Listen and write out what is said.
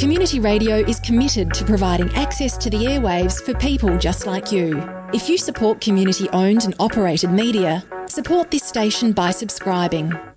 Community Radio is committed to providing access to the airwaves for people just like you. If you support community-owned and operated media, support this station by subscribing.